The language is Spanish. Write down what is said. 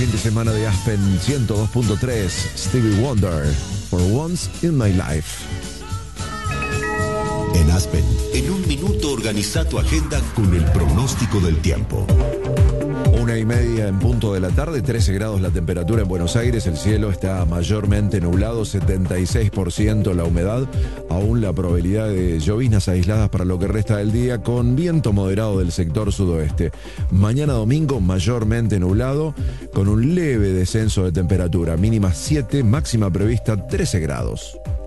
fin de semana de Aspen 102.3, Stevie Wonder, For Once in My Life. En Aspen, en un minuto organiza tu agenda con el pronóstico del tiempo. 1:30 en punto de la tarde, 13 grados la temperatura en Buenos Aires, el cielo está mayormente nublado, 76% la humedad, aún la probabilidad de lloviznas aisladas para lo que resta del día, con viento moderado del sector sudoeste. Mañana domingo mayormente nublado, con un leve descenso de temperatura, mínima 7, máxima prevista 13 grados.